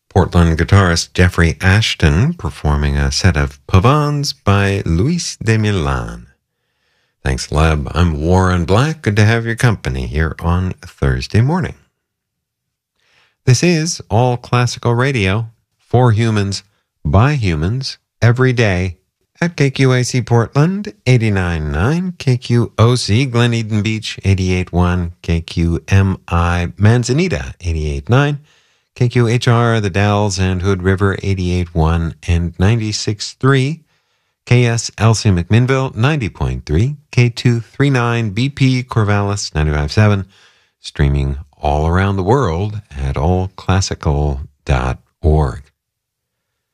Portland guitarist Jeffrey Ashton performing a set of pavans by Luis de Milan. Thanks, Leb. I'm Warren Black. Good to have your company here on Thursday morning. This is All Classical Radio for humans, by humans, every day at KQAC Portland, 89.9, KQOC Glen Eden Beach, 88.1, KQMI Manzanita, 88.9, KQHR The Dalles and Hood River, 88.1 and 96.3, KSLC McMinnville, 90.3, K239 BP Corvallis, 95.7, streaming all around the world at allclassical.org.